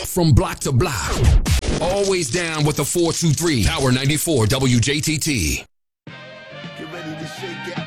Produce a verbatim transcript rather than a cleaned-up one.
from block to block. Always down with the four two three. Power ninety-four W J T T. Get ready to shake it.